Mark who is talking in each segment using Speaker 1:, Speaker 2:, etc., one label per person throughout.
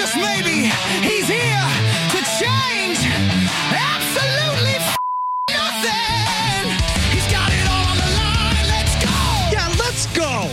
Speaker 1: Because maybe he's here to change absolutely nothing. He's got it all on the line. Let's go.
Speaker 2: Yeah, let's go.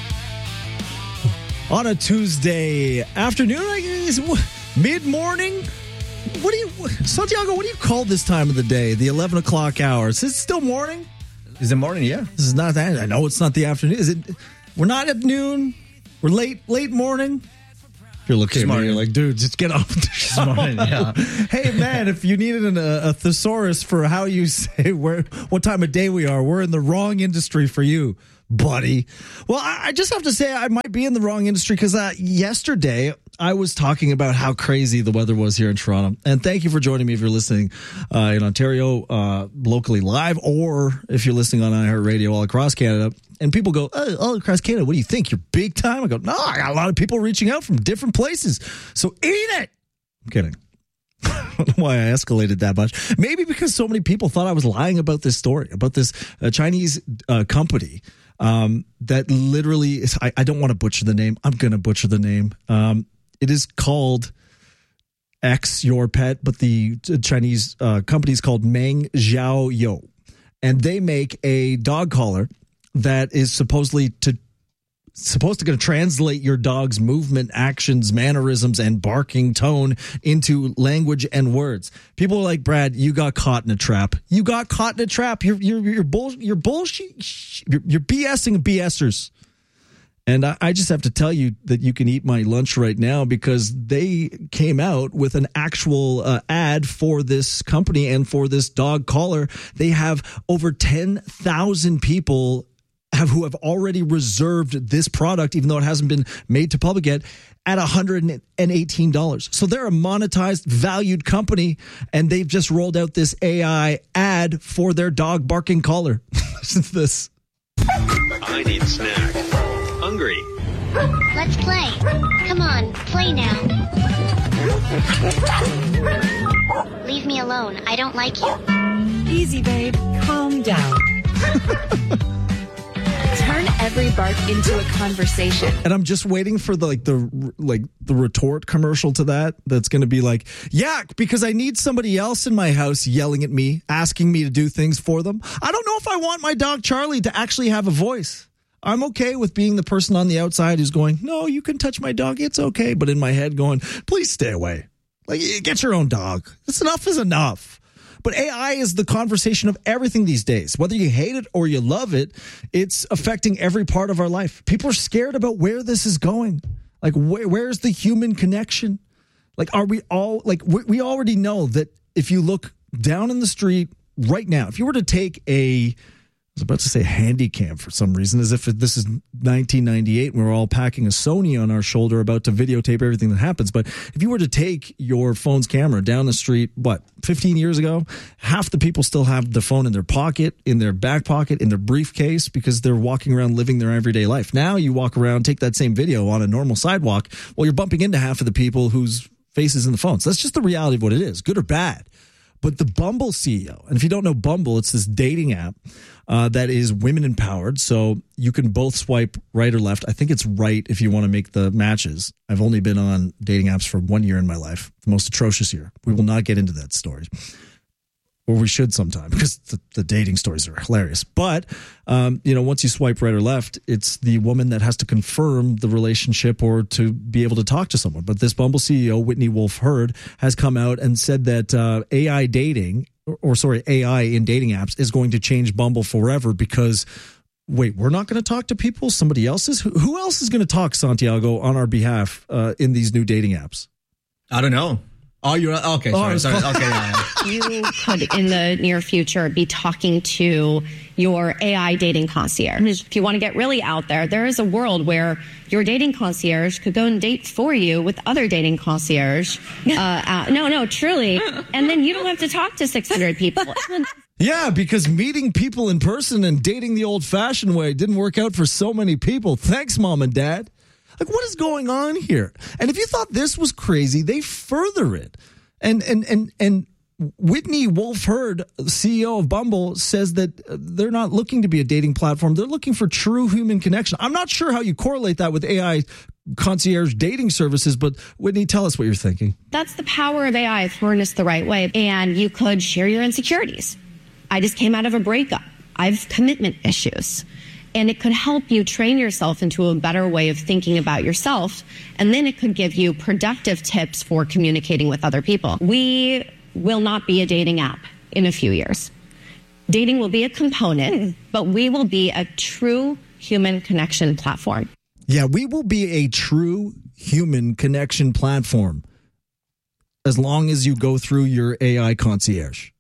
Speaker 2: On a Tuesday afternoon, I guess, mid-morning. Santiago, what do you call this time of the day? The 11 o'clock hour. Is it still morning?
Speaker 3: Is it morning? Yeah.
Speaker 2: This is not that. I know it's not the afternoon. Is it? We're not at noon. We're late morning. If you're looking at me, you're like, dude, just get off the show.
Speaker 3: Morning, yeah.
Speaker 2: Hey, man, if you needed a thesaurus for how you say what time of day we are, we're in the wrong industry for you, buddy. Well, I just have to say I might be in the wrong industry because yesterday I was talking about how crazy the weather was here in Toronto. And thank you for joining me if you're listening in Ontario, locally live, or if you're listening on iHeartRadio all across Canada. And people go, oh, all across Canada, what do you think? You're big time? I go, no, I got a lot of people reaching out from different places. So eat it. I'm kidding. I don't know why I escalated that much. Maybe because so many people thought I was lying about this story, about this Chinese company that literally is, I don't want to butcher the name. I'm going to butcher the name. It is called X Your Pet, but the Chinese company is called Meng Zhao Yo. And they make a dog collar that is supposed to translate your dog's movement, actions, mannerisms, and barking tone into language and words. People are like, Brad, you got caught in a trap. You got caught in a trap. You're bullshit. You're BSing BSers. And I just have to tell you that you can eat my lunch right now because they came out with an actual ad for this company and for this dog collar. They have over 10,000 people who have already reserved this product, even though it hasn't been made to public yet, at $118. So they're a monetized, valued company, and they've just rolled out this AI ad for their dog barking collar. Listen to this.
Speaker 4: I need a snack. Hungry.
Speaker 5: Let's play. Come on, play now. Leave me alone. I don't like you.
Speaker 6: Easy, babe. Calm down. Turn every bark into a conversation.
Speaker 2: And I'm just waiting for the retort commercial to that. That's going to be like, yeah, because I need somebody else in my house yelling at me, asking me to do things for them. I don't know if I want my dog Charlie to actually have a voice. I'm okay with being the person on the outside who's going, no, you can touch my dog. It's okay. But in my head going, please stay away. Like, get your own dog. That's enough is enough. But AI is the conversation of everything these days. Whether you hate it or you love it, it's affecting every part of our life. People are scared about where this is going. Like, where's the human connection? Like, are we all, like, we already know that if you look down in the street right now, if you were to take I was about to say handy cam for some reason, as if this is 1998 and we're all packing a Sony on our shoulder about to videotape everything that happens. But if you were to take your phone's camera down the street, 15 years ago, half the people still have the phone in their pocket, in their back pocket, in their briefcase, because they're walking around living their everyday life. Now you walk around, take that same video on a normal sidewalk, well, you're bumping into half of the people whose face is in the phone. So that's just the reality of what it is, good or bad. But the Bumble CEO, and if you don't know Bumble, it's this dating app that is women empowered. So you can both swipe right or left. I think it's right if you want to make the matches. I've only been on dating apps for 1 year in my life, the most atrocious year. We will not get into that story. Or we should sometime, because the dating stories are hilarious. But, once you swipe right or left, it's the woman that has to confirm the relationship or to be able to talk to someone. But this Bumble CEO, Whitney Wolfe Herd, has come out and said that AI in dating apps is going to change Bumble forever because, wait, we're not going to talk to people? Somebody else is? Who else is going to talk, Santiago, on our behalf in these new dating apps?
Speaker 3: I don't know. Oh, you're okay. Sorry. Okay, yeah.
Speaker 7: You could, in the near future, be talking to your AI dating concierge. If you want to get really out there, there is a world where your dating concierge could go and date for you with other dating concierge. No, truly. And then you don't have to talk to 600 people.
Speaker 2: Yeah, because meeting people in person and dating the old-fashioned way didn't work out for so many people. Thanks, Mom and Dad. Like, what is going on here? And if you thought this was crazy, they further it. And Whitney Wolf Herd, CEO of Bumble, says that they're not looking to be a dating platform. They're looking for true human connection. I'm not sure how you correlate that with AI concierge dating services, but Whitney, tell us what you're thinking.
Speaker 7: That's the power of AI if harnessed the right way. And you could share your insecurities. I just came out of a breakup. I have commitment issues. And it could help you train yourself into a better way of thinking about yourself. And then it could give you productive tips for communicating with other people. We will not be a dating app in a few years. Dating will be a component, but we will be a true human connection platform.
Speaker 2: Yeah, we will be a true human connection platform as long as you go through your AI concierge.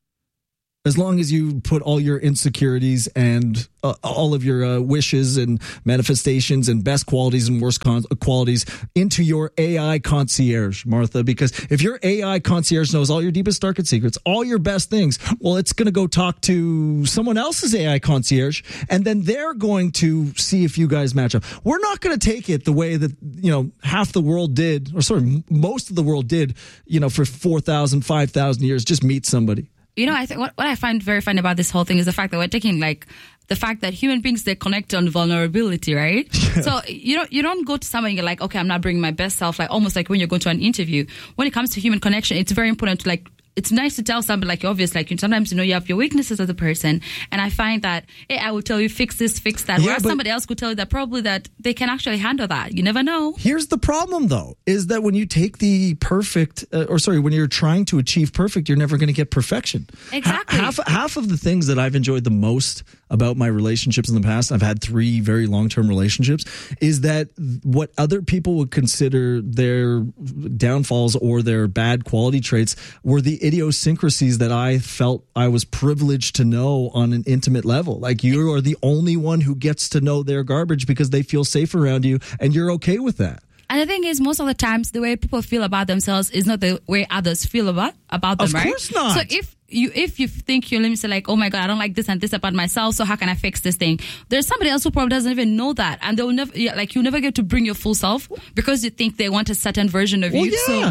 Speaker 2: As long as you put all your insecurities and all of your wishes and manifestations and best qualities and worst qualities into your AI concierge, Martha, because if your AI concierge knows all your deepest, darkest secrets, all your best things, well, it's going to go talk to someone else's AI concierge, and then they're going to see if you guys match up. We're not going to take it the way that, half the world did, most of the world did, for 4,000, 5,000 years, just meet somebody.
Speaker 8: I think what I find very funny about this whole thing is the fact that we're taking the fact that human beings, they connect on vulnerability, right? Yeah. So you don't go to someone and you're like, okay, I'm not bringing my best self, almost like when you're going to an interview. When it comes to human connection, it's very important to it's nice to tell somebody obvious, sometimes you have your weaknesses as a person, and I find that, hey, I will tell you fix this, fix that. Whereas somebody else could tell you that probably that they can actually handle that. You never know.
Speaker 2: Here's the problem, though, is that when you take the perfect, when you're trying to achieve perfect, you're never going to get perfection.
Speaker 8: Exactly.
Speaker 2: Half of the things that I've enjoyed the most about my relationships in the past, I've had 3 very long-term relationships, is that what other people would consider their downfalls or their bad quality traits were the idiosyncrasies that I felt I was privileged to know on an intimate level. You are the only one who gets to know their garbage because they feel safe around you, and you're okay with that.
Speaker 8: And the thing is, most of the times, the way people feel about themselves is not the way others feel about them, right?
Speaker 2: Of course not.
Speaker 8: So if you think you're limited, oh my God, I don't like this and this about myself, so how can I fix this thing? There's somebody else who probably doesn't even know that, and they'll never, you never get to bring your full self because you think they want a certain version of you.
Speaker 2: Yeah.
Speaker 8: So,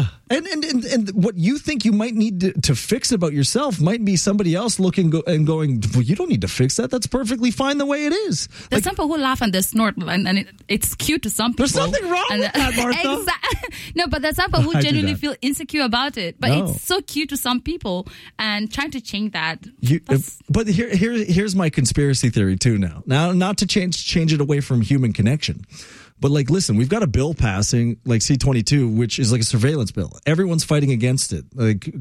Speaker 2: and what you think you might need to fix about yourself might be somebody else looking and going, well, you don't need to fix that. That's perfectly fine the way it is.
Speaker 8: There's some people who laugh and they snort, and it's cute to some people.
Speaker 2: There's nothing wrong with that, Martha.
Speaker 8: No, but there's some people who genuinely feel insecure about it. But it's so cute to some people, and trying to change that.
Speaker 2: But here's my conspiracy theory too. Now, not to change it away from human connection. But listen, we've got a bill passing C-22, which is a surveillance bill. Everyone's fighting against it.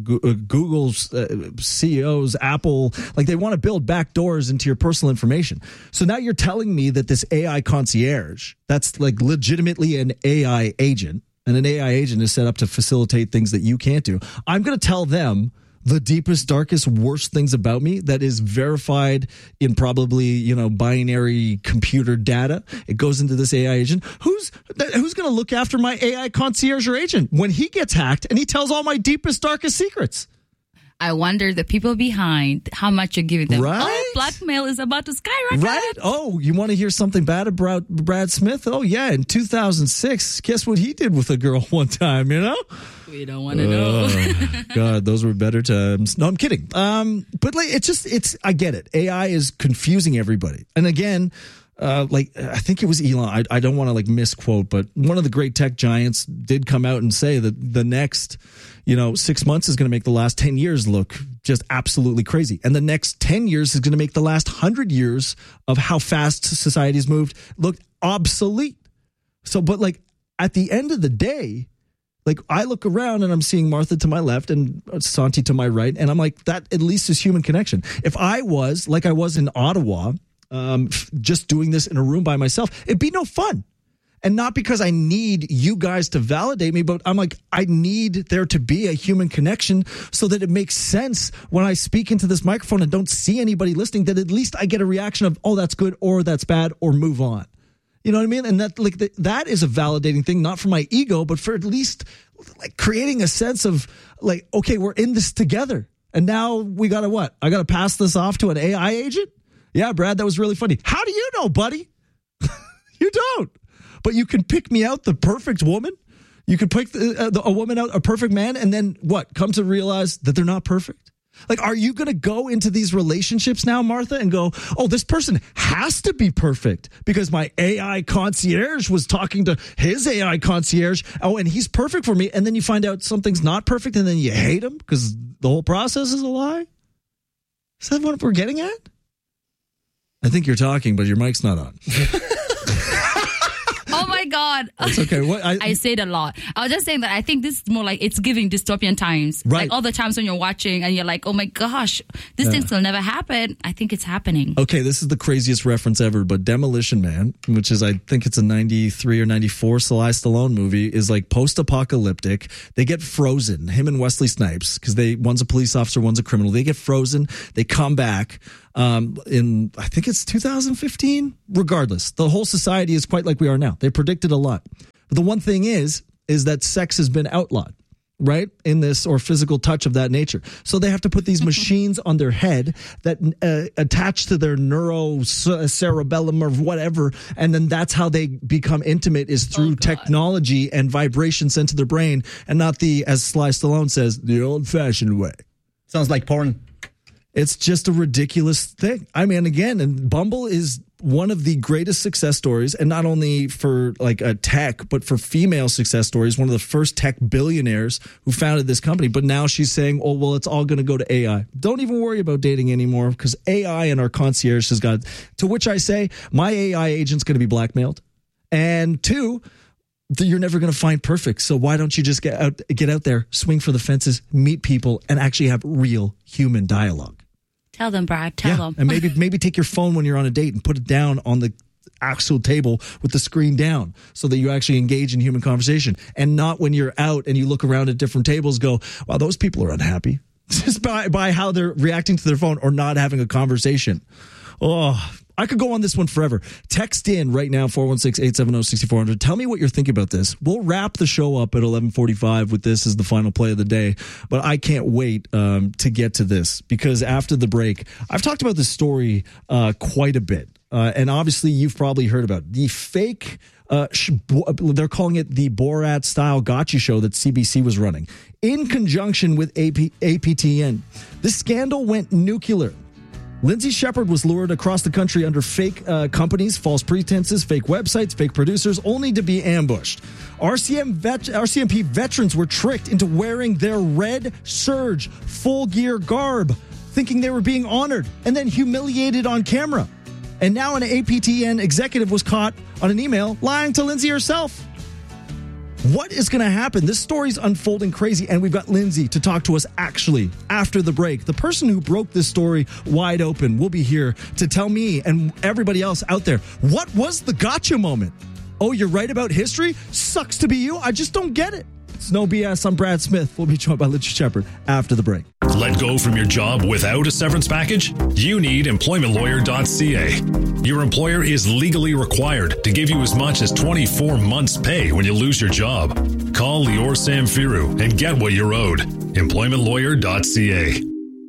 Speaker 2: Google's CEOs, Apple, they want to build back doors into your personal information. So now you're telling me that this AI concierge, that's legitimately an AI agent, and an AI agent is set up to facilitate things that you can't do. I'm going to tell them the deepest, darkest, worst things about me that is verified in probably, binary computer data. It goes into this AI agent. Who's going to look after my AI concierge or agent when he gets hacked and he tells all my deepest, darkest secrets?
Speaker 8: I wonder the people behind how much you're giving them.
Speaker 2: Right?
Speaker 8: Oh, blackmail is about to skyrocket.
Speaker 2: Right? Oh, you want to hear something bad about Brad Smith? Oh, yeah. In 2006, guess what he did with a girl one time,
Speaker 8: We don't want to know.
Speaker 2: God, those were better times. No, I'm kidding. But I get it. AI is confusing everybody. And again, I think it was Elon. I don't want to misquote, but one of the great tech giants did come out and say that the next, 6 months is going to make the last 10 years look just absolutely crazy. And the next 10 years is going to make the last 100 years of how fast society's moved look obsolete. So, but at the end of the day, I look around and I'm seeing Martha to my left and Santi to my right. And I'm like, that at least is human connection. If I was I was in Ottawa, just doing this in a room by myself, it'd be no fun. And not because I need you guys to validate me, but I'm I need there to be a human connection so that it makes sense when I speak into this microphone and don't see anybody listening, that at least I get a reaction of, oh, that's good or that's bad or move on. You know what I mean? And that that is a validating thing, not for my ego, but for at least creating a sense of okay, we're in this together. And now we got to what? I got to pass this off to an AI agent? Yeah, Brad, that was really funny. How do you know, buddy? You don't. But you can pick me out the perfect woman. You could pick a woman out, a perfect man, and then what? Come to realize that they're not perfect. Like, are you going to go into these relationships now, Martha, and go, oh, this person has to be perfect because my AI concierge was talking to his AI concierge. Oh, and he's perfect for me. And then you find out something's not perfect and then you hate him because the whole process is a lie? Is that what we're getting at? I think you're talking, but your mic's not on.
Speaker 8: Oh my God.
Speaker 2: That's okay. What,
Speaker 8: I say it a lot. I was just saying that I think this is more like it's giving dystopian times.
Speaker 2: Right.
Speaker 8: Like all the times when you're watching and you're like, oh my gosh, these things will never happen. I think it's happening.
Speaker 2: Okay, this is the craziest reference ever, but Demolition Man, which is, I think it's a 93 or 94 Sly Stallone movie, is like post-apocalyptic. They get frozen, him and Wesley Snipes, because one's a police officer, one's a criminal. They get frozen. They come back. In, I think it's 2015. Regardless, the whole society is quite like we are now. They predicted a lot. But the one thing is that sex has been outlawed, right? In this, or physical touch of that nature. So they have to put these machines on their head that attach to their cerebellum or whatever. And then that's how they become intimate, is through technology and vibration sent to their brain, and not the, as Sly Stallone says, the old fashioned way.
Speaker 3: Sounds like porn.
Speaker 2: It's just a ridiculous thing. I mean, again, and Bumble is one of the greatest success stories, and not only for like a tech, but for female success stories. One of the first tech billionaires who founded this company. But now she's saying, oh, well, it's all going to go to AI. Don't even worry about dating anymore because AI and our concierge has got, to which I say, my AI agent's going to be blackmailed. And two, you're never going to find perfect. So why don't you just get out there, swing for the fences, meet people, and actually have real human dialogue?
Speaker 8: Tell them, Brad. Tell them.
Speaker 2: And maybe take your phone when you're on a date and put it down on the actual table with the screen down so that you actually engage in human conversation, and not when you're out and you look around at different tables, go, wow, those people are unhappy just by how they're reacting to their phone or not having a conversation. Oh, I could go on this one forever. Text in right now, 416-870-6400. Tell me what you're thinking about this. We'll wrap the show up at 11:45 with this as the final play of the day. But I can't wait to get to this, because after the break, I've talked about this story quite a bit. And obviously, you've probably heard about the fake, they're calling it the Borat-style gotcha show that CBC was running in conjunction with APTN. This scandal went nuclear. Lindsay Shepherd was lured across the country under fake companies, false pretenses, fake websites, fake producers, only to be ambushed. RCMP veterans were tricked into wearing their red Surge full gear garb, thinking they were being honored, and then humiliated on camera. And now an APTN executive was caught on an email lying to Lindsay herself. What is going to happen? This story's unfolding crazy, and we've got Lindsay to talk to us actually after the break. The person who broke this story wide open will be here to tell me and everybody else out there, what was the gotcha moment? Oh, you're right about history? Sucks to be you. I just don't get it. It's No BS. I'm Brad Smith. We'll be joined by Lindsay Shepherd after the break.
Speaker 9: Let go from your job without a severance package? You need employmentlawyer.ca. Your employer is legally required to give you as much as 24 months' pay when you lose your job. Call Lior Samfiru and get what you're owed. Employmentlawyer.ca.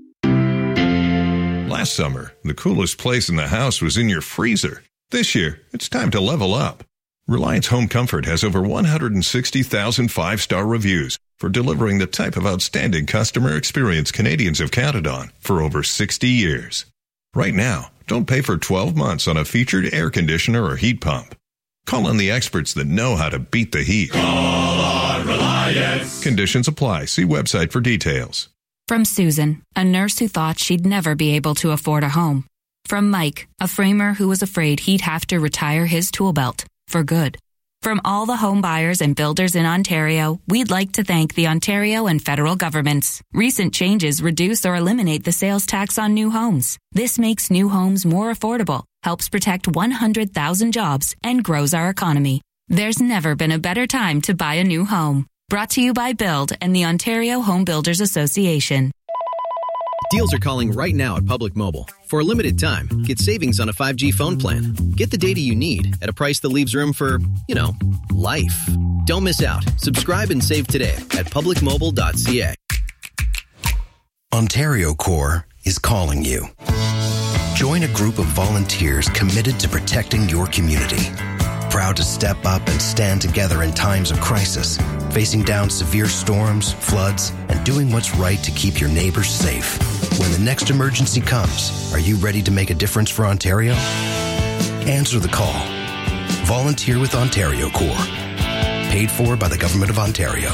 Speaker 10: Last summer, the coolest place in the house was in your freezer. This year, it's time to level up. Reliance Home Comfort has over 160,000 five-star reviews for delivering the type of outstanding customer experience Canadians have counted on for over 60 years. Right now, don't pay for 12 months on a featured air conditioner or heat pump. Call on the experts that know how to beat the heat.
Speaker 11: Call on Reliance.
Speaker 10: Conditions apply. See website for details.
Speaker 12: From Susan, a nurse who thought she'd never be able to afford a home. From Mike, a framer who was afraid he'd have to retire his tool belt for good. From all the home buyers and builders in Ontario, we'd like to thank the Ontario and federal governments. Recent changes reduce or eliminate the sales tax on new homes. This makes new homes more affordable, helps protect 100,000 jobs, and grows our economy. There's never been a better time to buy a new home. Brought to you by Build and the Ontario Home Builders Association.
Speaker 13: Deals are calling right now at Public Mobile. For a limited time, get savings on a 5G phone plan. Get the data you need at a price that leaves room for, life. Don't miss out. Subscribe and save today at publicmobile.ca.
Speaker 14: Ontario Corps is calling you. Join a group of volunteers committed to protecting your community. Proud to step up and stand together in times of crisis, facing down severe storms, floods, and doing what's right to keep your neighbors safe. When the next emergency comes, are you ready to make a difference for Ontario? Answer the call. Volunteer with Ontario Corps. Paid for by the Government of Ontario.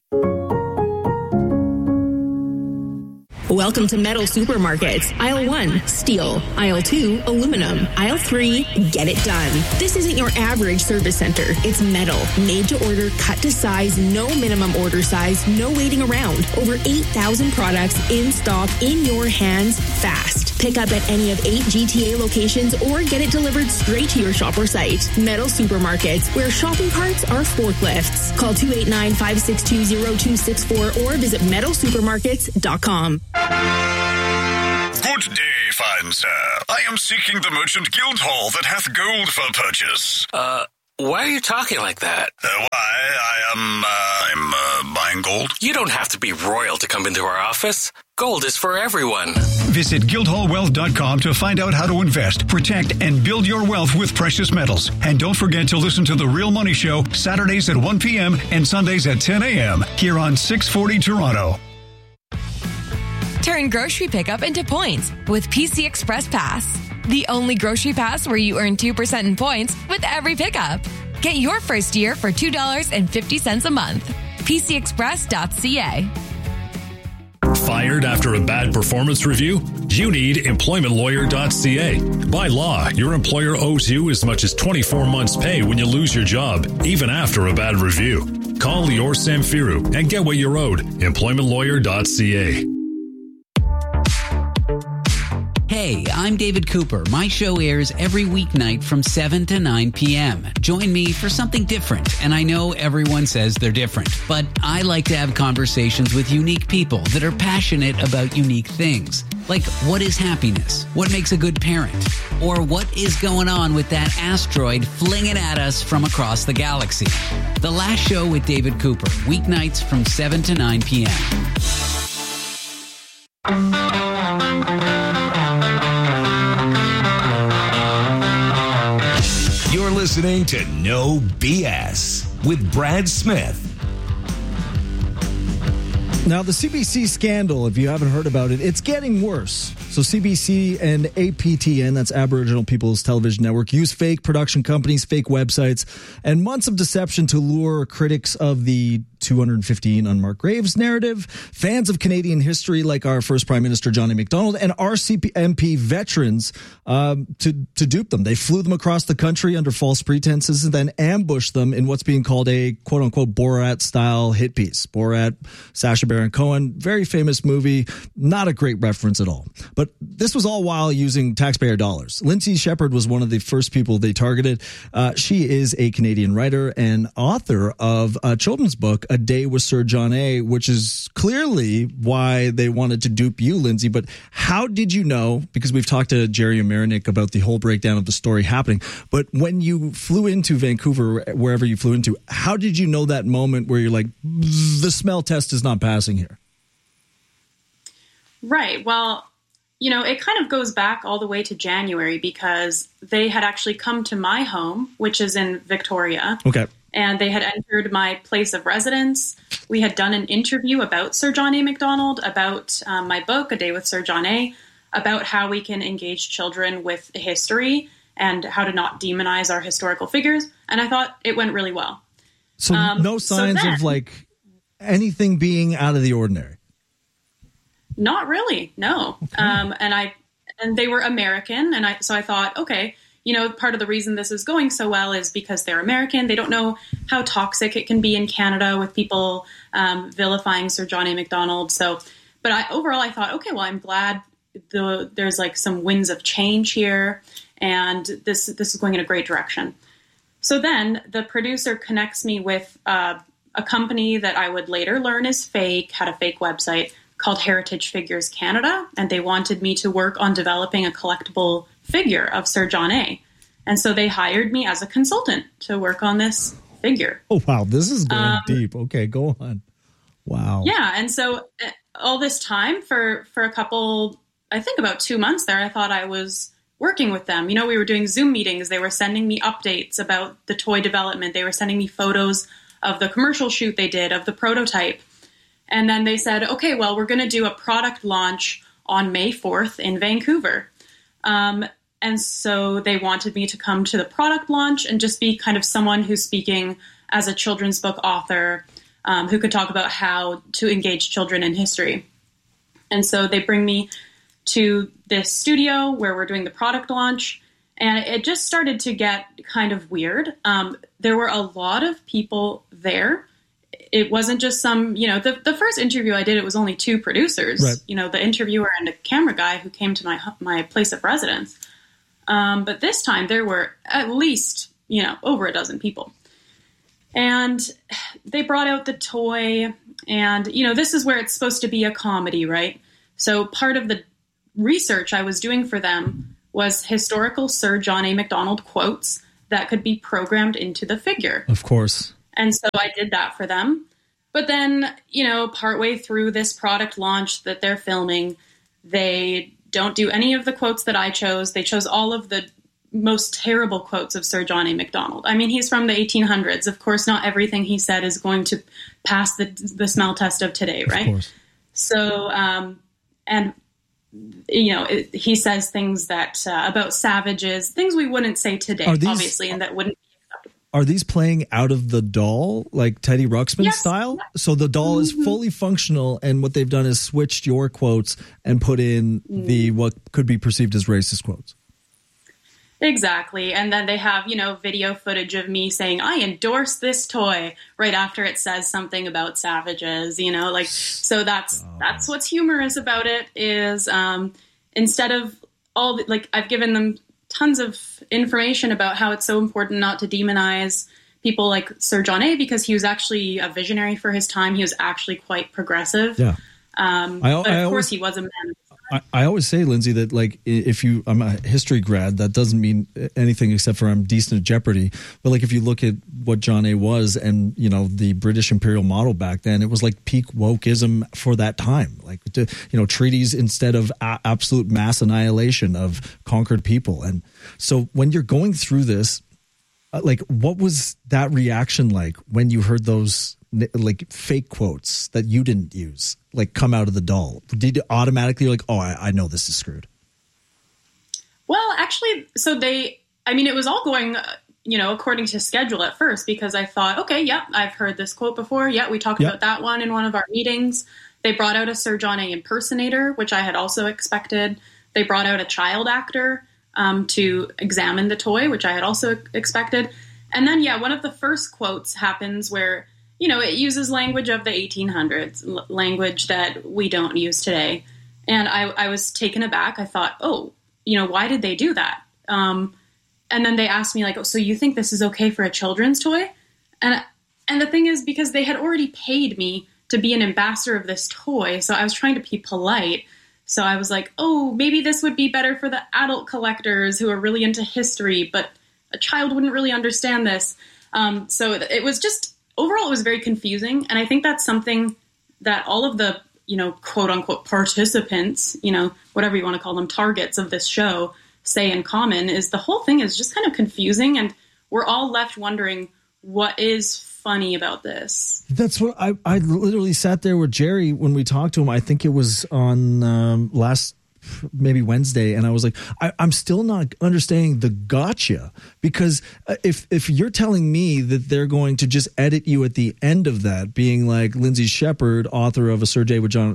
Speaker 15: Welcome to Metal Supermarkets. Aisle 1, steel. Aisle 2, aluminum. Aisle 3, get it done. This isn't your average service center. It's metal, made to order, cut to size, no minimum order size, no waiting around. Over 8,000 products in stock, in your hands, fast. Pick up at any of 8 GTA locations or get it delivered straight to your shop or site. Metal Supermarkets, where shopping carts are forklifts. Call 289-562-0264 or visit metalsupermarkets.com.
Speaker 16: Good day, fine sir. I am seeking the merchant guild hall that hath gold for purchase.
Speaker 17: Why are you talking like that?
Speaker 16: I'm buying gold.
Speaker 17: You don't have to be royal to come into our office. Gold is for everyone.
Speaker 18: Visit guildhallwealth.com to find out how to invest, protect, and build your wealth with precious metals. And don't forget to listen to The Real Money Show Saturdays at 1 p.m. and Sundays at 10 a.m. here on 640 Toronto.
Speaker 19: Turn grocery pickup into points with PC Express Pass. The only grocery pass where you earn 2% in points with every pickup. Get your first year for $2.50 a month. PCExpress.ca.
Speaker 9: Fired after a bad performance review? You need employmentlawyer.ca. By law, your employer owes you as much as 24 months' pay when you lose your job, even after a bad review. Call Lior Samfiru and get what you're owed. employmentlawyer.ca.
Speaker 20: Hey, I'm David Cooper. My show airs every weeknight from 7 to 9 p.m. Join me for something different. And I know everyone says they're different, but I like to have conversations with unique people that are passionate about unique things. Like, what is happiness? What makes a good parent? Or what is going on with that asteroid flinging at us from across the galaxy? The Last Show with David Cooper, weeknights from 7 to 9 p.m.
Speaker 21: You're listening to No BS with Brad Smith.
Speaker 2: Now, the CBC scandal, if you haven't heard about it, it's getting worse. So CBC and APTN, that's Aboriginal People's Television Network, use fake production companies, fake websites, and months of deception to lure critics of the 215 unmarked graves narrative, fans of Canadian history like our first Prime Minister John A. Macdonald, and RCMP veterans to dupe them. They flew them across the country under false pretenses and then ambushed them in what's being called a quote-unquote Borat-style hit piece. Borat, Sacha Baron Cohen, very famous movie, not a great reference at all. But this was all while using taxpayer dollars. Lindsay Shepherd was one of the first people they targeted. She is a Canadian writer and author of a children's book, A Day with Sir John A., which is clearly why they wanted to dupe you, Lindsay. But how did you know? Because we've talked to Jerry Marinick about the whole breakdown of the story happening. But when you flew into Vancouver, wherever you flew into, how did you know that moment where you're like, the smell test is not passing here?
Speaker 22: Right. Well, you know, it kind of goes back all the way to January because they had actually come to my home, which is in Victoria.
Speaker 2: Okay.
Speaker 22: And they had entered my place of residence. We had done an interview about Sir John A. Macdonald, about my book, A Day with Sir John A., about how we can engage children with history and how to not demonize our historical figures. And I thought it went really well.
Speaker 2: So no signs of like anything being out of the ordinary?
Speaker 22: Not really, no. Okay. And they were American, and so I thought, okay, you know, part of the reason this is going so well is because they're American. They don't know how toxic it can be in Canada with people vilifying Sir John A. Macdonald. So, but overall, I thought, okay, well, I'm glad there's like some winds of change here, and this is going in a great direction. So then the producer connects me with a company that I would later learn is fake, had a fake website called Heritage Figures Canada, and they wanted me to work on developing a collectible figure of Sir John A. And so they hired me as a consultant to work on this figure.
Speaker 2: Oh, wow. This is going deep. Okay, go on. Wow.
Speaker 22: Yeah. And so all this time for a couple, I think about 2 months there, I thought I was working with them. You know, we were doing Zoom meetings. They were sending me updates about the toy development. They were sending me photos of the commercial shoot they did, of the prototype. And then they said, okay, well, we're going to do a product launch on May 4th in Vancouver. And so they wanted me to come to the product launch and just be kind of someone who's speaking as a children's book author, who could talk about how to engage children in history. And so they bring me to this studio where we're doing the product launch, and it just started to get kind of weird. There were a lot of people there. It wasn't just some, the first interview I did, it was only 2 producers, right. The interviewer and a camera guy who came to my place of residence. But this time there were at least, over a dozen people. And they brought out the toy, and, this is where it's supposed to be a comedy, right? So part of the research I was doing for them was historical Sir John A. Macdonald quotes that could be programmed into the figure.
Speaker 2: Of course.
Speaker 22: And so I did that for them. But then, partway through this product launch that they're filming, they don't do any of the quotes that I chose. They chose all of the most terrible quotes of Sir John A. Macdonald. I mean, he's from the 1800s. Of course, not everything he said is going to pass the smell test of today, right? Of course. So, he says things that about savages, things we wouldn't say today, obviously, and that wouldn't be acceptable.
Speaker 2: Are these playing out of the doll, like Teddy Ruxpin style? So the doll is fully functional, and what they've done is switched your quotes and put in what could be perceived as racist quotes.
Speaker 22: Exactly. And then they have, video footage of me saying, I endorse this toy right after it says something about savages, so that's what's humorous about it is, instead of I've given them tons of information about how it's so important not to demonize people like Sir John A. because he was actually a visionary for his time. He was actually quite progressive. Yeah. But of course he was a man.
Speaker 2: I always say, Lindsay, that I'm a history grad, that doesn't mean anything except for I'm decent at Jeopardy. But if you look at what John A. was and, the British imperial model back then, it was like peak wokeism for that time. Treaties instead of absolute mass annihilation of conquered people. And so when you're going through this, what was that reaction like when you heard those fake quotes that you didn't use come out of the doll? Did you automatically I know this is screwed?
Speaker 22: Well, actually, so it was all going, according to schedule at first, because I thought, okay, yeah, I've heard this quote before. Yeah, we talked about that one in one of our meetings. They brought out a Sir John A. impersonator, which I had also expected. They brought out a child actor to examine the toy, which I had also expected. And then, one of the first quotes happens where, it uses language of the 1800s, language that we don't use today. And I was taken aback. I thought, why did they do that? And then they asked me so you think this is okay for a children's toy? And the thing is, because they had already paid me to be an ambassador of this toy, so I was trying to be polite. So I was like, maybe this would be better for the adult collectors who are really into history, but a child wouldn't really understand this. So it was just, overall, it was very confusing. And I think that's something that all of the, quote unquote participants, whatever you want to call them, targets of this show say in common is the whole thing is just kind of confusing. And we're all left wondering what is funny about this.
Speaker 2: That's what I literally sat there with Jerry when we talked to him. I think it was on maybe Wednesday, and I was like, I'm still not understanding the gotcha, because if you're telling me that they're going to just edit you at the end of that, being like Lindsay Shepherd, author of A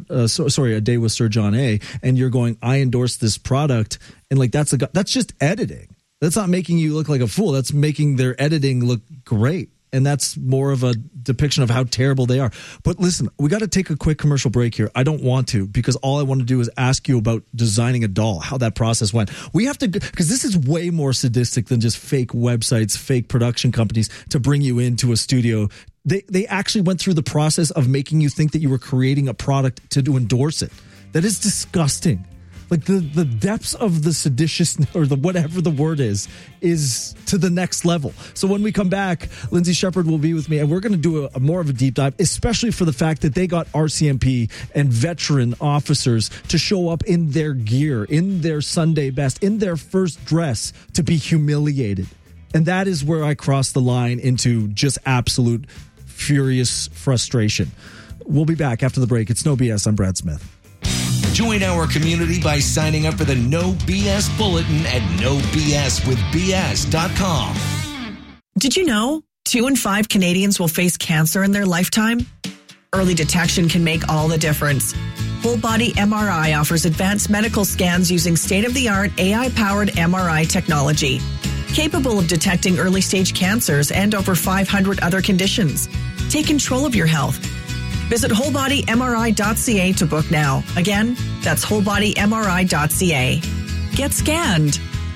Speaker 2: Day with Sir John A., and you're going, I endorse this product, and that's just editing. That's not making you look like a fool. That's making their editing look great. And that's more of a depiction of how terrible they are. But listen, we got to take a quick commercial break here. I don't want to, because all I want to do is ask you about designing a doll, how that process went. We have to, because this is way more sadistic than just fake websites, fake production companies to bring you into a studio. They actually went through the process of making you think that you were creating a product to endorse it. That is disgusting. The depths of the seditious, or the whatever the word is to the next level. So when we come back, Lindsay Shepherd will be with me, and we're going to do a more of a deep dive, especially for the fact that they got RCMP and veteran officers to show up in their gear, in their Sunday best, in their first dress, to be humiliated. And that is where I cross the line into just absolute furious frustration. We'll be back after the break. It's No BS. I'm Brad Smith.
Speaker 21: Join our community by signing up for the No BS Bulletin at nobswithbs.com.
Speaker 1: Did you know 2 in 5 Canadians will face cancer in their lifetime? Early detection can make all the difference. Whole Body MRI offers advanced medical scans using state-of-the-art AI-powered MRI technology, capable of detecting early-stage cancers and over 500 other conditions. Take control of your health. Visit wholebodymri.ca to book now. Again, that's wholebodymri.ca. Get scanned.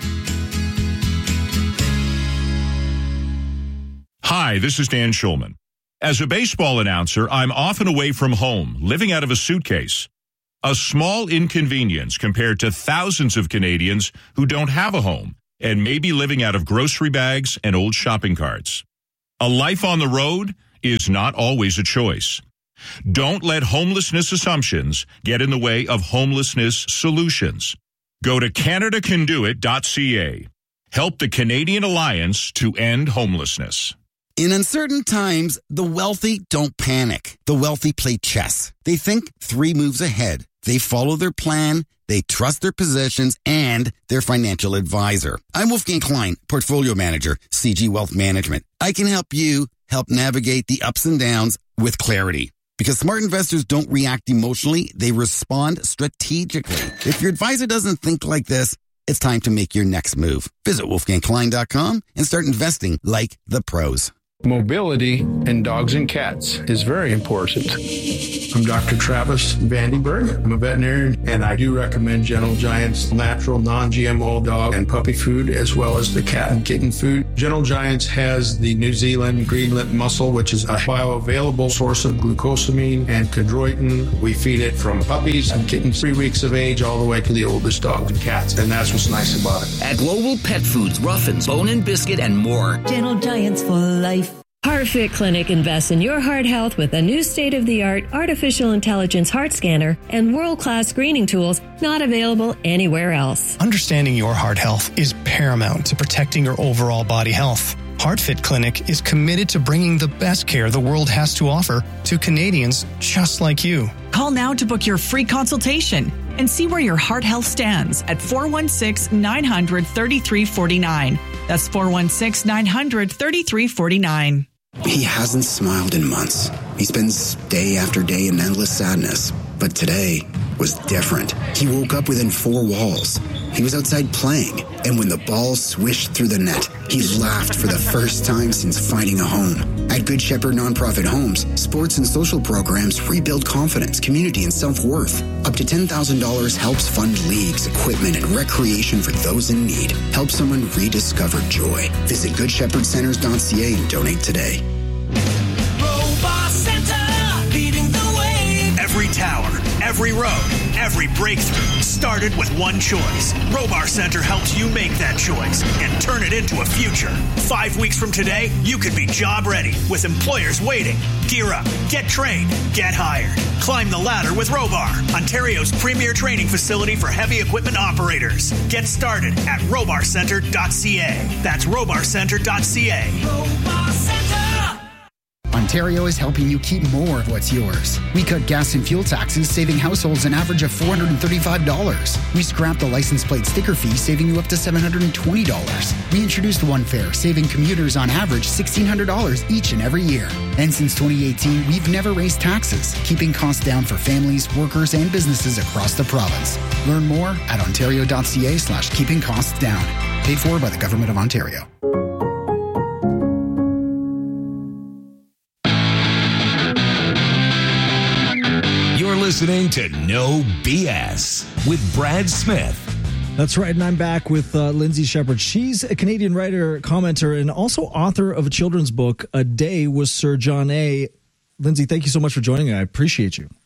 Speaker 4: Hi, this is Dan Schulman. As a baseball announcer, I'm often away from home, living out of a suitcase. A small inconvenience compared to thousands of Canadians who don't have a home and may be living out of grocery bags and old shopping carts. A life on the road is not always a choice. Don't let homelessness assumptions get in the way of homelessness solutions. Go to CanadaCanDoIt.ca. Help the Canadian Alliance to end homelessness.
Speaker 23: In uncertain times, the wealthy don't panic. The wealthy play chess. They think 3 moves ahead. They follow their plan, they trust their positions, and their financial advisor. I'm Wolfgang Klein, Portfolio Manager, CG Wealth Management. I can help you help navigate the ups and downs with clarity. Because smart investors don't react emotionally, they respond strategically. If your advisor doesn't think like this, it's time to make your next move. Visit wolfgangklein.com and start investing like the pros.
Speaker 24: Mobility in dogs and cats is very important. I'm Dr. Travis Vandenberg. I'm a veterinarian, and I do recommend Gentle Giant's natural non-GMO dog and puppy food, as well as the cat and kitten food. Gentle Giants has the New Zealand green-lip mussel, which is a bioavailable source of glucosamine and chondroitin. We feed it from puppies and kittens 3 weeks of age all the way to the oldest dogs and cats, and that's what's nice about it.
Speaker 25: At Global Pet Foods, Ruffins, Bone and Biscuit, and more.
Speaker 26: Gentle Giants for life. HeartFit Clinic invests in your heart health with a new state-of-the-art artificial intelligence heart scanner and world-class screening tools not available anywhere else.
Speaker 27: Understanding your heart health is paramount to protecting your overall body health. HeartFit Clinic is committed to bringing the best care the world has to offer to Canadians just like you.
Speaker 1: Call now to book your free consultation and see where your heart health stands at 416-900-3349. That's 416-900-3349.
Speaker 28: He hasn't smiled in months. He spends day after day in endless sadness. But today was different. He woke up within 4 walls. He was outside playing, and when the ball swished through the net, he laughed for the first time since finding a home. At Good Shepherd Nonprofit Homes, sports and social programs rebuild confidence, community, and self-worth. Up to $10,000 helps fund leagues, equipment, and recreation for those in need. Help someone rediscover joy. Visit GoodShepherdCenters.ca and donate today.
Speaker 29: Robot Center, leading the way. Every tower, every road, every breakthrough started with one choice. Robar Center helps you make that choice and turn it into a future. 5 weeks from today, you could be job ready with employers waiting. Gear up, get trained, get hired. Climb the ladder with Robar, Ontario's premier training facility for heavy equipment operators. Get started at robarcenter.ca. That's robarcenter.ca. Robar Center.
Speaker 30: Ontario is helping you keep more of what's yours. We cut gas and fuel taxes, saving households an average of $435. We scrapped the license plate sticker fee, saving you up to $720. We introduced One Fare, saving commuters on average $1,600 each and every year. And since 2018, we've never raised taxes, keeping costs down for families, workers, and businesses across the province. Learn more at ontario.ca/keeping costs down. Paid for by the Government of Ontario.
Speaker 21: Listening to No BS with Brad Smith.
Speaker 2: That's right, and I'm back with Lindsay Shepherd. She's a Canadian writer, commenter, and also author of a children's book, A Day with Sir John A. Lindsay, thank you so much for joining me. I appreciate you.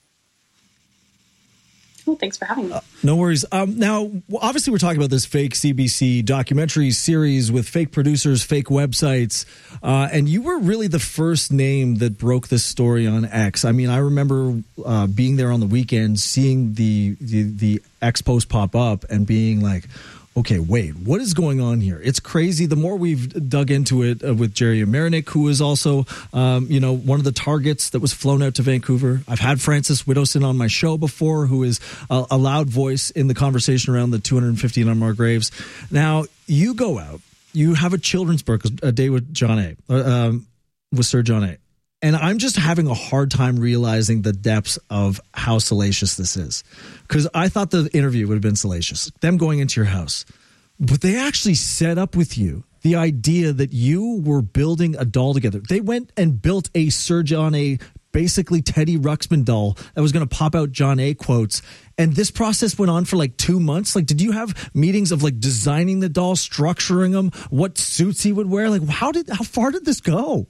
Speaker 22: Well, thanks for having me.
Speaker 2: No worries. Now, obviously, we're talking about this fake CBC documentary series with fake producers, fake websites, and you were really the first name that broke this story on X. I mean, I remember being there on the weekend, seeing the X post pop up and being like, okay, wait, what is going on here? It's crazy. The more we've dug into it with Jerry Marinick, who is also, one of the targets that was flown out to Vancouver. I've had Francis Widdowson on my show before, who is a loud voice in the conversation around the 250 unmarked graves. Now, you go out, you have a children's book, a day with John A., with Sir John A., and I'm just having a hard time realizing the depths of how salacious this is. Because I thought the interview would have been salacious, them going into your house. But they actually set up with you the idea that you were building a doll together. They went and built a Sir John A., basically Teddy Ruxpin doll that was going to pop out John A. quotes. And this process went on for like 2 months. Like, did you have meetings of like designing the doll, structuring them, what suits he would wear? Like, how far did this go?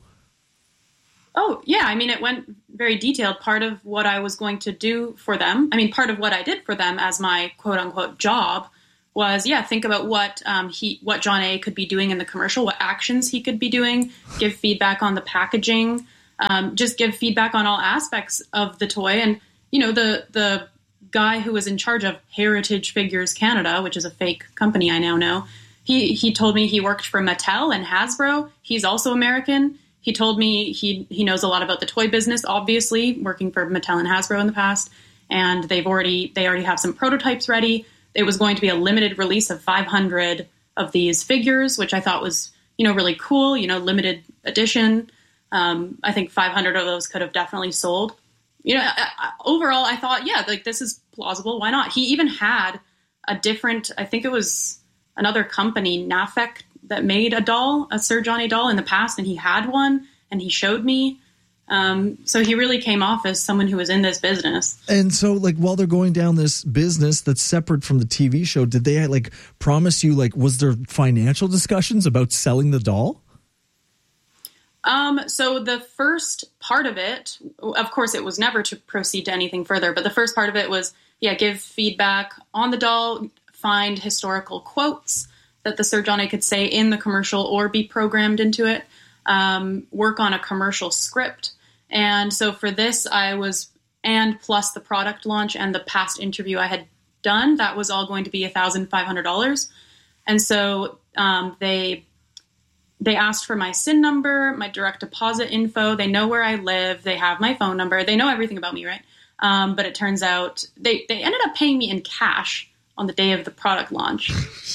Speaker 22: Oh, yeah. I mean, it went very detailed. Part of what I was going to do for them, part of what I did for them as my quote unquote job was, think about what John A. could be doing in the commercial, what actions he could be doing, give feedback on the packaging, just give feedback on all aspects of the toy. And, the guy who was in charge of Heritage Figures Canada, which is a fake company I now know, he told me he worked for Mattel and Hasbro. He's also American. He told me he knows a lot about the toy business, obviously, working for Mattel and Hasbro in the past. And they already have some prototypes ready. It was going to be a limited release of 500 of these figures, which I thought was, really cool, limited edition. I think 500 of those could have definitely sold. Overall, I thought, this is plausible. Why not? He even had a different, I think it was another company, Nafek, that made a doll, a Sir John A. doll in the past, and he had one, and he showed me. So he really came off as someone who was in this business.
Speaker 2: And so, like, while they're going down this business that's separate from the TV show, did they, like, promise you, like, was there financial discussions about selling the doll?
Speaker 22: So the first part of it, of course, it was never to proceed to anything further, but the first part of it was, give feedback on the doll, find historical quotes that the Sir John A. could say in the commercial or be programmed into it, work on a commercial script. And so for this, and plus the product launch and the past interview I had done, that was all going to be $1,500. And so they asked for my SIN number, my direct deposit info. They know where I live. They have my phone number. They know everything about me, right? But it turns out they ended up paying me in cash on the day of the product launch.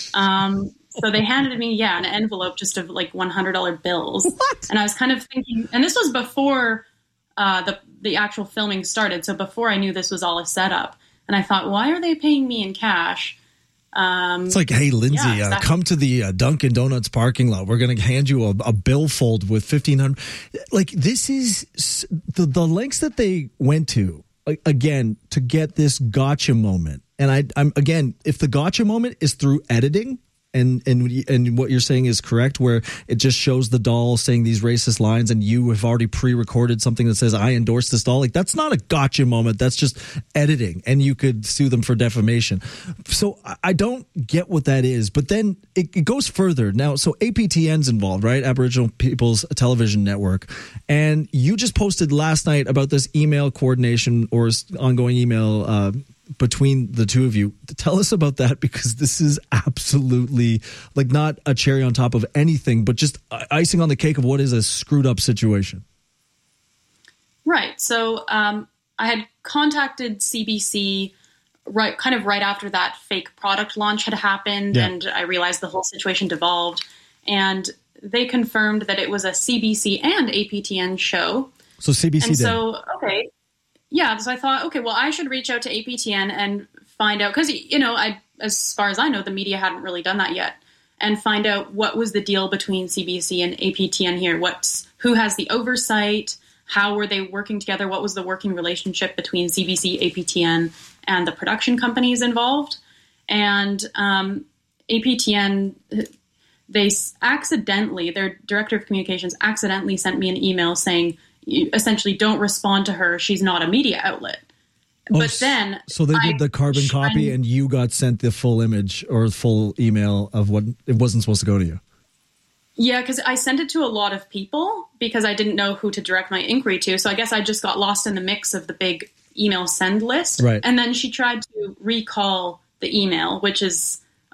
Speaker 22: So they handed me, an envelope just of like $100 bills. What? And I was kind of thinking, and this was before the actual filming started. So before I knew this was all a setup. And I thought, why are they paying me in cash?
Speaker 2: It's like, hey, Lindsay, come to the Dunkin' Donuts parking lot. We're going to hand you a billfold with $1,500. Like, this is the lengths that they went to, again, to get this gotcha moment. And I'm again, if the gotcha moment is through editing, and what you're saying is correct, where it just shows the doll saying these racist lines and you have already pre-recorded something that says, I endorse this doll. Like, that's not a gotcha moment. That's just editing, and you could sue them for defamation. So I don't get what that is. But then it goes further. Now, so APTN's involved, right? Aboriginal People's Television Network. And you just posted last night about this email coordination or ongoing email between the two of you. Tell us about that, because this is absolutely like not a cherry on top of anything, but just icing on the cake of what is a screwed up situation.
Speaker 22: Right. So I had contacted CBC right after that fake product launch had happened, and I realized the whole situation devolved, and they confirmed that it was a CBC and APTN show.
Speaker 2: So CBC
Speaker 22: and
Speaker 2: did.
Speaker 22: So, okay. Yeah, so I thought, okay, well, I should reach out to APTN and find out, because, as far as I know, the media hadn't really done that yet, and find out what was the deal between CBC and APTN here. Who has the oversight? How were they working together? What was the working relationship between CBC, APTN, and the production companies involved? And APTN, their director of communications accidentally sent me an email saying, essentially, don't respond to her. She's not a media outlet. But then,
Speaker 2: so they did the carbon copy, and you got sent the full image or full email of what it wasn't supposed to go to you.
Speaker 22: Yeah, because I sent it to a lot of people because I didn't know who to direct my inquiry to. So I guess I just got lost in the mix of the big email send list.
Speaker 2: Right.
Speaker 22: And then she tried to recall the email, which is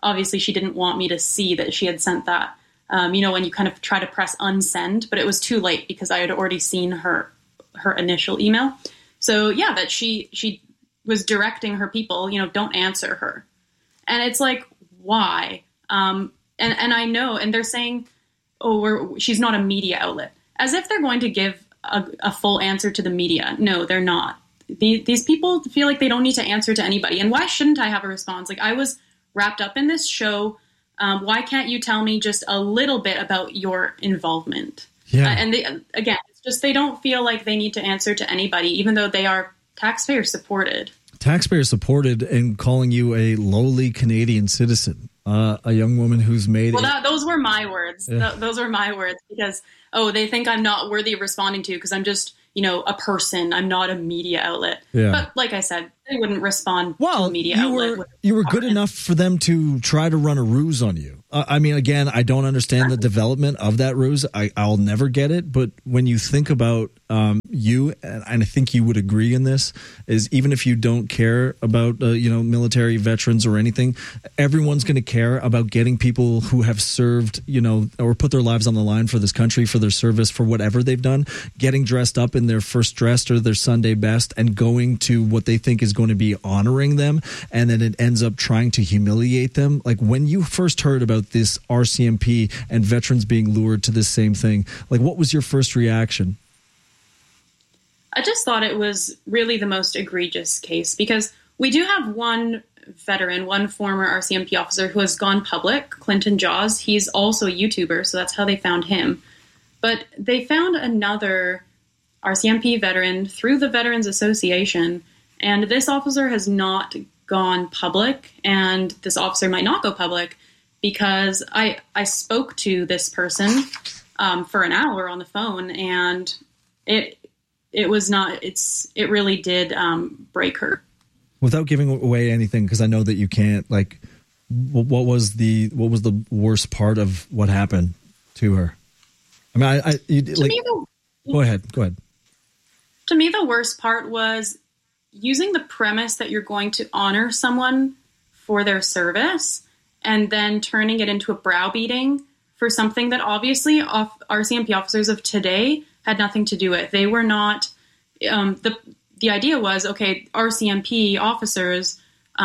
Speaker 22: obviously she didn't want me to see that she had sent that. When you kind of try to press unsend, but it was too late because I had already seen her initial email. So yeah, that she was directing her people, don't answer her. And it's like, why? And I know, and they're saying, she's not a media outlet, as if they're going to give a full answer to the media. No, they're not. These people feel like they don't need to answer to anybody. And why shouldn't I have a response? Like, I was wrapped up in this show. Why can't you tell me just a little bit about your involvement?
Speaker 2: Yeah.
Speaker 22: And it's just, they don't feel like they need to answer to anybody, even though they are taxpayer supported.
Speaker 2: Taxpayer supported, and calling you a lowly Canadian citizen, a young woman who's made it.
Speaker 22: Well, those were my words.
Speaker 2: Yeah.
Speaker 22: Those were my words because, they think I'm not worthy of responding to because I'm just, a person. I'm not a media outlet.
Speaker 2: Yeah.
Speaker 22: But like I said, they wouldn't respond to a media outlet.
Speaker 2: You were good enough for them to try to run a ruse on you. I mean, again, I don't understand the development of that ruse. I'll never get it. But when you think about you, and I think you would agree in this, is even if you don't care about, military veterans or anything, everyone's going to care about getting people who have served, or put their lives on the line for this country, for their service, for whatever they've done, getting dressed up in their first dress or their Sunday best and going to what they think is going to be honoring them. And then it ends up trying to humiliate them. Like, when you first heard about this RCMP and veterans being lured to this same thing, like, what was your first reaction?
Speaker 22: I just thought it was really the most egregious case because we do have one veteran, one former RCMP officer who has gone public, Clinton Jaws. He's also a YouTuber, so that's how they found him. But they found another RCMP veteran through the Veterans Association, and this officer has not gone public, and this officer might not go public because I spoke to this person for an hour on the phone, and it really did break her.
Speaker 2: Without giving away anything, because I know that you can't, like, what was the worst part of what happened to her? I mean, go ahead.
Speaker 22: To me, the worst part was using the premise that you're going to honor someone for their service and then turning it into a browbeating for something that obviously RCMP officers of today had nothing to do with. They were not, the idea was, okay, RCMP officers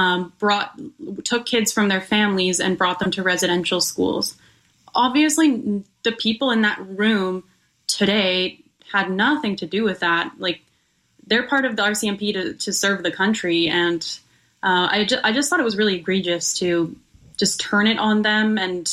Speaker 22: took kids from their families and brought them to residential schools. Obviously, the people in that room today had nothing to do with that. Like, they're part of the RCMP to serve the country, and I just thought it was really egregious to just turn it on them, and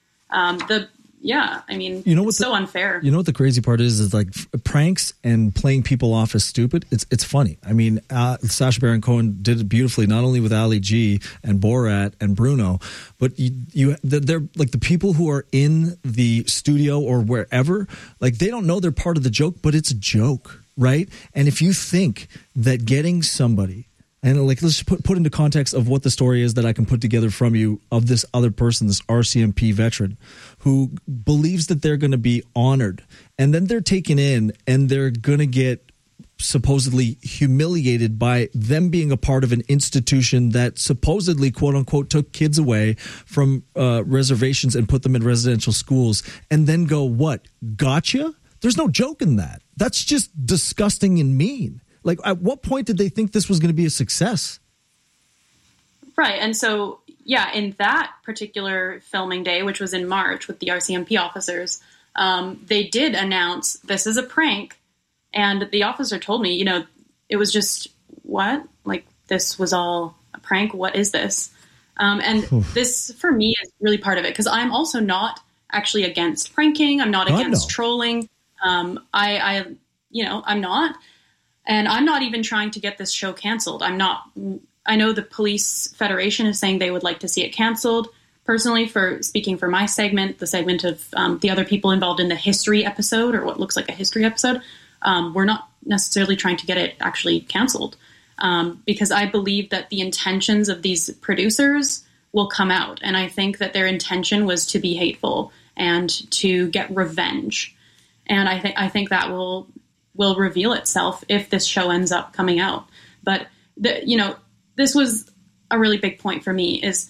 Speaker 22: it's so unfair. You
Speaker 2: know what the crazy part is like pranks and playing people off as stupid. It's funny. I mean, Sacha Baron Cohen did it beautifully, not only with Ali G and Borat and Bruno, but they're like the people who are in the studio or wherever, like they don't know they're part of the joke, but it's a joke, right? And if you think that getting somebody, and like, let's put into context of what the story is that I can put together from you of this other person, this RCMP veteran who believes that they're going to be honored, and then they're taken in and they're going to get supposedly humiliated by them being a part of an institution that supposedly, quote unquote, took kids away from reservations and put them in residential schools, and then go, what, gotcha? There's no joke in that. That's just disgusting and mean. Like, at what point did they think this was going to be a success?
Speaker 22: Right. And so, yeah, in that particular filming day, which was in March with the RCMP officers, they did announce this is a prank. And the officer told me, it was just, what? Like, this was all a prank? What is this? And this, for me, is really part of it, because I'm also not actually against pranking. I'm not against trolling. I'm not. And I'm not even trying to get this show canceled. I know the Police Federation is saying they would like to see it canceled. Personally, speaking for my segment, the segment of the other people involved in the history episode, or what looks like a history episode, we're not necessarily trying to get it actually canceled, because I believe that the intentions of these producers will come out. And I think that their intention was to be hateful and to get revenge. And I think that will reveal itself if this show ends up coming out. But this was a really big point for me, is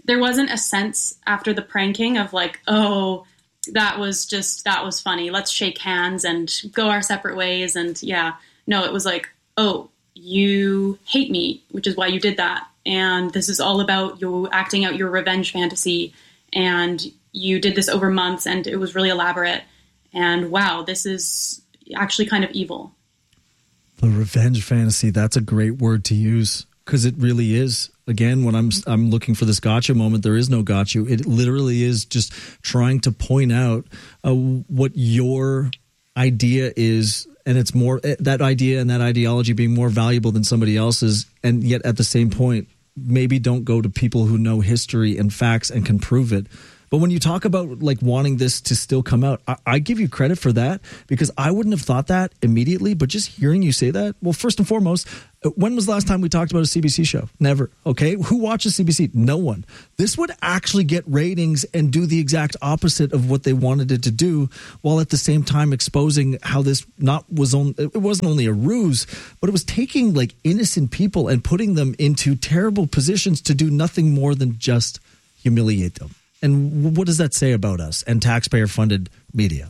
Speaker 22: there wasn't a sense after the pranking of like, oh, that was funny. Let's shake hands and go our separate ways. And yeah, no, it was like, oh, you hate me, which is why you did that. And this is all about you acting out your revenge fantasy. And you did this over months and it was really elaborate. And wow, this is actually kind of evil.
Speaker 2: The revenge fantasy, that's a great word to use, because it really is. Again, when I'm looking for this gotcha moment, there is no gotcha. It literally is just trying to point out what your idea is, and it's more that idea and that ideology being more valuable than somebody else's, and yet at the same point, maybe don't go to people who know history and facts and can prove it. But when you talk about like wanting this to still come out, I give you credit for that, because I wouldn't have thought that immediately. But just hearing you say that, well, first and foremost, when was the last time we talked about a CBC show? Never. Okay. Who watches CBC? No one. This would actually get ratings and do the exact opposite of what they wanted it to do, while at the same time exposing how this it wasn't only a ruse, but it was taking like innocent people and putting them into terrible positions to do nothing more than just humiliate them. And what does that say about us and taxpayer-funded media?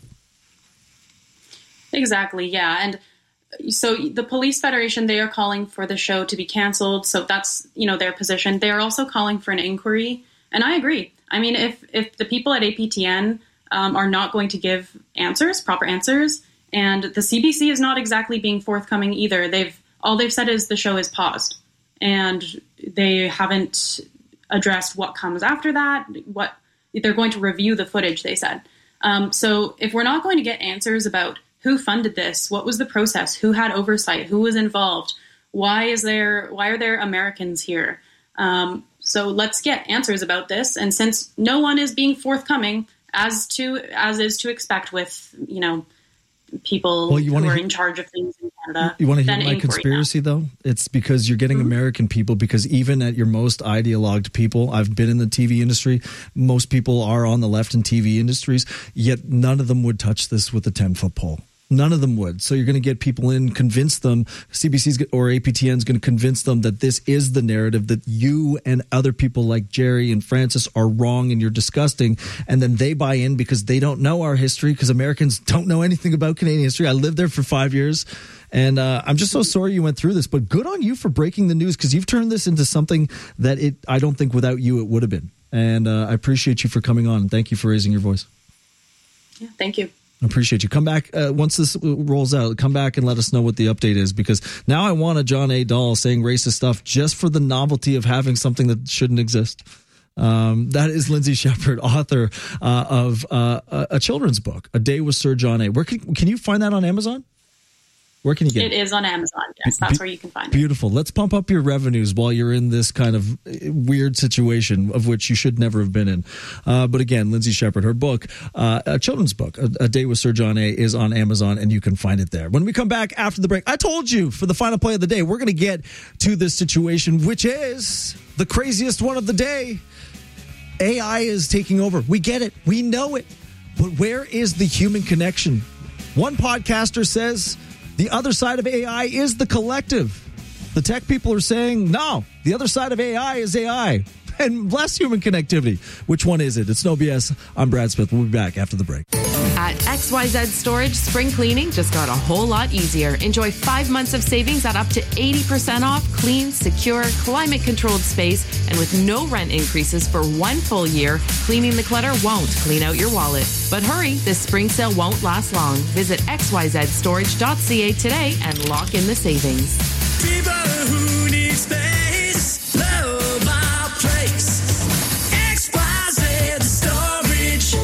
Speaker 22: Exactly, yeah. And so the Police Federation, they are calling for the show to be canceled. So that's, their position. They are also calling for an inquiry. And I agree. I mean, if the people at APTN are not going to give proper answers, and the CBC is not exactly being forthcoming either. All they've said is the show is paused. And they haven't addressed what comes after that, what they're going to review the footage, they said. So if we're not going to get answers about who funded this, what was the process, who had oversight, who was involved, why are there Americans here? So let's get answers about this. And since no one is being forthcoming, as is to expect with, people who are in charge of things in Canada.
Speaker 2: You want to hear my conspiracy, though? It's because you're getting American people, because even at your most ideologued people, I've been in the TV industry, most people are on the left in TV industries, yet none of them would touch this with a 10-foot pole. None of them would. So you're going to get people in, convince them, CBC's or APTN's going to convince them that this is the narrative, that you and other people like Jerry and Francis are wrong and you're disgusting. And then they buy in because they don't know our history, because Americans don't know anything about Canadian history. I lived there for 5 years. And I'm just so sorry you went through this, but good on you for breaking the news, because you've turned this into something that I don't think without you it would have been. And I appreciate you for coming on. Thank you for raising your voice.
Speaker 22: Yeah, thank you.
Speaker 2: I appreciate you. Come back once this rolls out. Come back and let us know what the update is, because now I want a John A. Dahl saying racist stuff just for the novelty of having something that shouldn't exist. That is Lindsay Shepherd, author of a children's book, A Day with Sir John A. Where can you find that on Amazon? Where can you get it?
Speaker 22: It is on Amazon. Yes, that's where you can find it.
Speaker 2: Beautiful. Let's pump up your revenues while you're in this kind of weird situation of which you should never have been in. But again, Lindsay Shepherd, her book, a children's book, A Day with Sir John A, is on Amazon, and you can find it there. When we come back after the break, I told you for the final play of the day, we're going to get to this situation, which is the craziest one of the day. AI is taking over. We get it. We know it. But where is the human connection? One podcaster says the other side of AI is the collective. The tech people are saying, no, the other side of AI is AI and less human connectivity. Which one is it? It's No BS. I'm Brad Smith. We'll be back after the break.
Speaker 3: At XYZ Storage, spring cleaning just got a whole lot easier. Enjoy 5 months of savings at up to 80% off clean, secure, climate-controlled space, and with no rent increases for 1 full year, cleaning the clutter won't clean out your wallet. But hurry, this spring sale won't last long. Visit xyzstorage.ca today and lock in the savings.
Speaker 29: People who need space, love our place. XYZ Storage.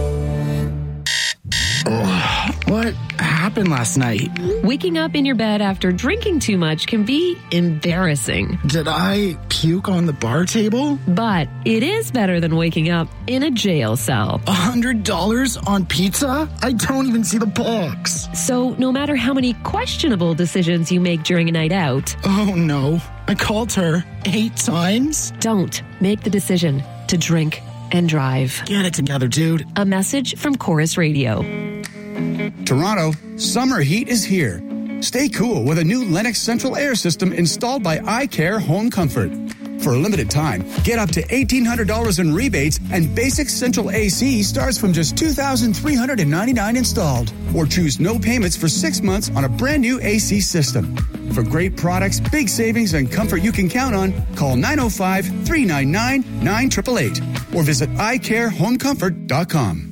Speaker 5: What happened last night?
Speaker 26: Waking up in your bed after drinking too much can be embarrassing.
Speaker 5: Did I puke on the bar table?
Speaker 26: But it is better than waking up in a jail cell.
Speaker 5: $100 on pizza? I don't even see the box.
Speaker 26: So no matter how many questionable decisions you make during a night out...
Speaker 5: Oh no, I called her 8 times?
Speaker 26: Don't make the decision to drink and drive.
Speaker 5: Get it together, dude.
Speaker 26: A message from Chorus Radio.
Speaker 6: Toronto, summer heat is here. Stay cool with a new Lennox Central Air System installed by iCare Home Comfort. For a limited time, get up to $1,800 in rebates, and basic central AC starts from just $2,399 installed. Or choose no payments for 6 months on a brand new AC system. For great products, big savings, and comfort you can count on, call 905-399-9888 or visit iCareHomeComfort.com.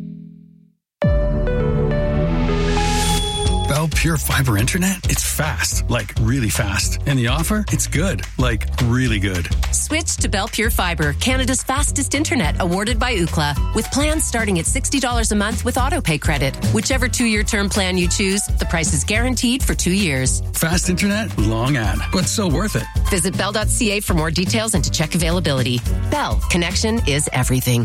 Speaker 7: Bell Pure Fiber Internet? It's fast, like really fast. And the offer? It's good, like really good.
Speaker 8: Switch to Bell Pure Fiber, Canada's fastest internet, awarded by Ookla, with plans starting at $60 a month with autopay credit. Whichever 2-year term plan you choose, the price is guaranteed for 2 years.
Speaker 7: Fast internet, long ad, but so worth it.
Speaker 8: Visit bell.ca for more details and to check availability. Bell, connection is everything.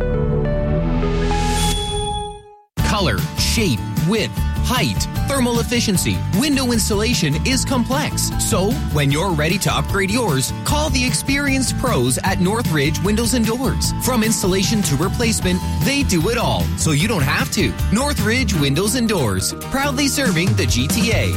Speaker 10: Color, shape, width, height, thermal efficiency, window installation is complex. So, when you're ready to upgrade yours, call the experienced pros at Northridge Windows and Doors. From installation to replacement, they do it all, so you don't have to. Northridge Windows and Doors, proudly serving the GTA.